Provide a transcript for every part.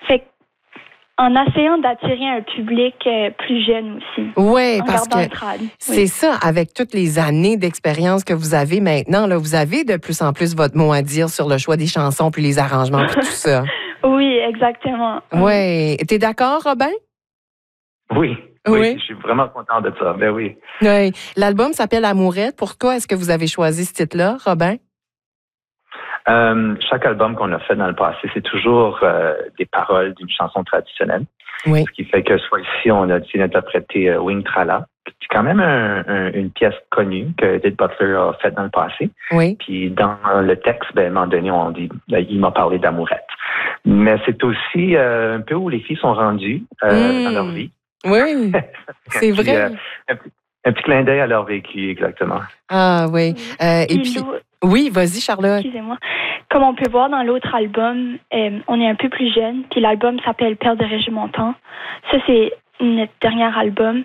Fait en essayant d'attirer un public plus jeune aussi. Oui, en parce gardant que le trad. c'est ça, avec toutes les années d'expérience que vous avez maintenant, là, vous avez de plus en plus votre mot à dire sur le choix des chansons, puis les arrangements, puis tout ça. Oui, exactement. Oui. T'es d'accord, Robin? Oui. Oui. Oui, je suis vraiment content de ça. Ben oui. Oui. L'album s'appelle Amourette. Pourquoi est-ce que vous avez choisi ce titre-là, Robin? Chaque album qu'on a fait dans le passé, c'est toujours des paroles d'une chanson traditionnelle. Oui. Ce qui fait que soit ici, on a décidé d'interpréter Wing Trala. C'est quand même une pièce connue que Edith Butler a faite dans le passé. Oui. Puis dans le texte, à un moment donné, on dit, il m'a parlé d'amourette. Mais c'est aussi un peu où les filles sont rendues dans leur vie. Oui, c'est vrai. Un petit clin d'œil à leur vécu, exactement. Ah oui. Et puis, oui, vas-y, Charlotte. Excusez-moi. Comme on peut voir dans l'autre album, on est un peu plus jeune, puis l'album s'appelle Père de Régimentant. Ça, c'est notre dernier album.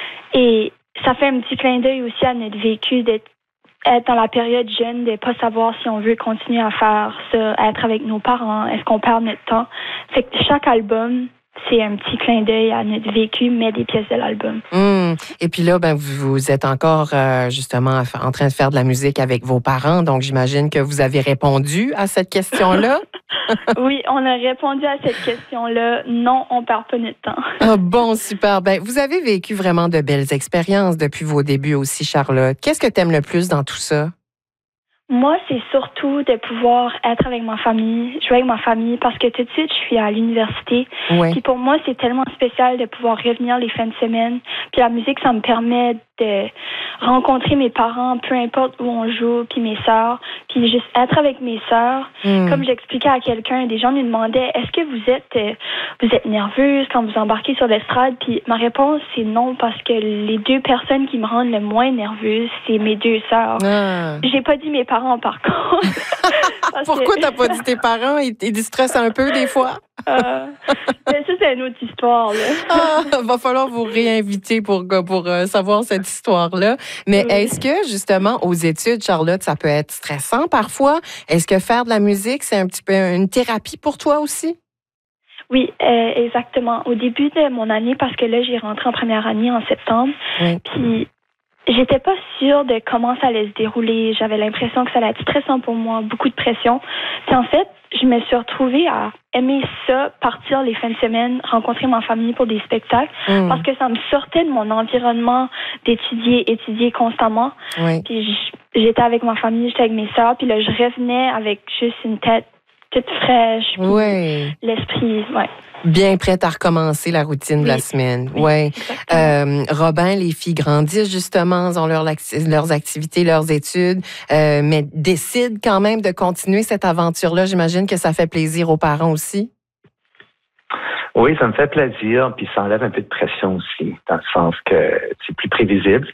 Et ça fait un petit clin d'œil aussi à notre vécu d'être dans la période jeune, de ne pas savoir si on veut continuer à faire ça, à être avec nos parents, est-ce qu'on perd notre temps. Fait que chaque album, c'est un petit clin d'œil à notre vécu, mais des pièces de l'album. Et puis là, ben, vous êtes encore justement en train de faire de la musique avec vos parents, donc j'imagine que vous avez répondu à cette question-là. Oui, on a répondu à cette question-là. Non, on perd pas notre temps. Ah bon, super. Ben, vous avez vécu vraiment de belles expériences depuis vos débuts aussi, Charlotte. Qu'est-ce que tu aimes le plus dans tout ça? Moi, c'est surtout de pouvoir être avec ma famille, jouer avec ma famille, parce que tout de suite, je suis à l'université. Oui. Puis pour moi, c'est tellement spécial de pouvoir revenir les fins de semaine. Puis la musique, ça me permet de rencontrer mes parents, peu importe où on joue, puis mes sœurs, puis juste être avec mes sœurs. Comme j'expliquais à quelqu'un, des gens me demandaient, est-ce que vous êtes nerveuse quand vous embarquez sur l'estrade? Puis ma réponse, c'est non, parce que les deux personnes qui me rendent le moins nerveuse, c'est mes deux sœurs. J'ai pas dit mes parents, par contre. Pourquoi t'as pas dit tes parents? Ils stressent un peu des fois? Ça, c'est une autre histoire, là. Va falloir vous réinviter pour savoir cette histoire-là. Mais est-ce que, justement, aux études, Charlotte, ça peut être stressant parfois? Est-ce que faire de la musique, c'est un petit peu une thérapie pour toi aussi? Oui, exactement. Au début de mon année, parce que là, j'ai rentré en première année en septembre, puis j'étais pas sûre de comment ça allait se dérouler. J'avais l'impression que ça allait être stressant pour moi, beaucoup de pression. Puis en fait, je me suis retrouvée à aimer ça, partir les fins de semaine, rencontrer ma famille pour des spectacles, parce que ça me sortait de mon environnement étudier constamment. Puis j'étais avec ma famille, j'étais avec mes sœurs, puis là, je revenais avec juste une tête toute fraîche, puis l'esprit, bien prête à recommencer la routine de la semaine. Oui. Robin, les filles grandissent justement, ont leurs activités, leurs études, mais décident quand même de continuer cette aventure-là. J'imagine que ça fait plaisir aux parents aussi. Oui, ça me fait plaisir, puis ça enlève un peu de pression aussi, dans le sens que c'est plus prévisible.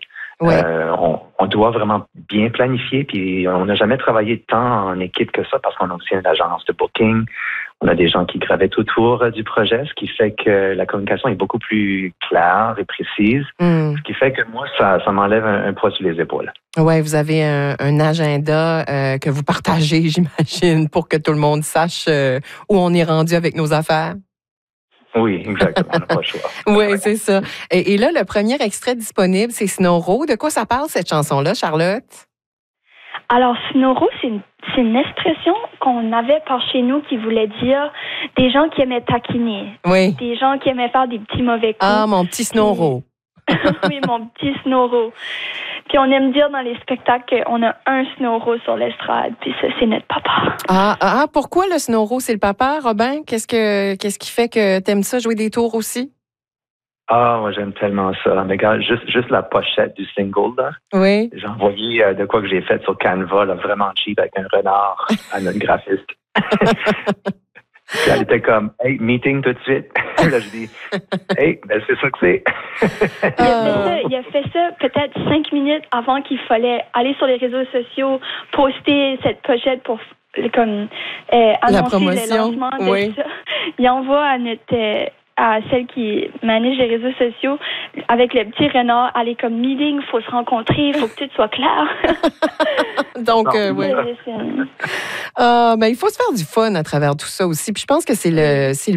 On doit vraiment bien planifier, puis on n'a jamais travaillé tant en équipe que ça parce qu'on a aussi une agence de booking. On a des gens qui gravitent autour du projet, ce qui fait que la communication est beaucoup plus claire et précise, ce qui fait que moi, ça m'enlève un poids sur les épaules. Oui, vous avez un agenda que vous partagez, j'imagine, pour que tout le monde sache où on est rendu avec nos affaires. Oui, exactement. On n'a pas le choix. Oui, c'est ça. Et là, le premier extrait disponible, c'est Snowro. De quoi ça parle, cette chanson-là, Charlotte? Alors, Snowro, c'est une expression qu'on avait par chez nous qui voulait dire des gens qui aimaient taquiner. Oui. Des gens qui aimaient faire des petits mauvais coups. Ah, mon petit Snowro. Oui, mon petit Snowro. Puis on aime dire dans les spectacles qu'on a un Snowro sur l'estrade, puis ça, c'est notre papa. Pourquoi le Snowro, c'est le papa, Robin? Qu'est-ce qui fait que t'aimes ça, jouer des tours aussi? Moi, j'aime tellement ça. Mais regarde, juste la pochette du single, là. Oui. J'ai envoyé de quoi que j'ai fait sur Canva, là, vraiment cheap, avec un renard à notre graphiste. Puis elle était comme, hey, meeting tout de suite. Là, je dis, hey, ben c'est ça que c'est. Il a fait ça peut-être 5 minutes avant qu'il fallait aller sur les réseaux sociaux, poster cette pochette pour annoncer le lancement de ça. Il envoie à celle qui manage les réseaux sociaux avec le petit renard, aller comme meeting, il faut se rencontrer, il faut que tout soit clair. Donc, oui. Mais il faut se faire du fun à travers tout ça aussi. Puis je pense que c'est le